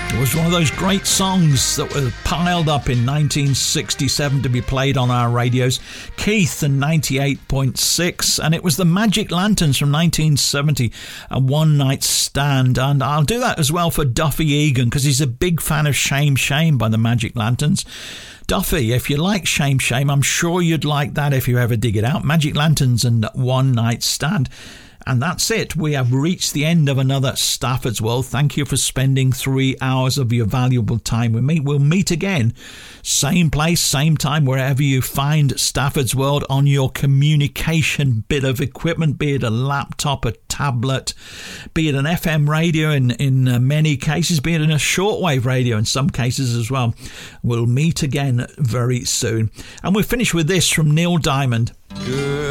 It was one of those great songs that were piled up in 1967 to be played on our radios. Keith and 98.6, and it was the Magic Lanterns from 1970, A One Night Stand. And I'll do that as well for Duffy Egan, because he's a big fan of Shame Shame by the Magic Lanterns. Duffy, if you like Shame Shame, I'm sure you'd like that if you ever dig it out. Magic Lanterns and One Night Stand. And that's it. We have reached the end of another Stafford's World. Thank you for spending 3 hours of your valuable time with me. We'll meet again, same place, same time, wherever you find Stafford's World on your communication bit of equipment, be it a laptop, a tablet, be it an FM radio in many cases, be it in a shortwave radio in some cases as well. We'll meet again very soon. And we'll finish with this from Neil Diamond. Good.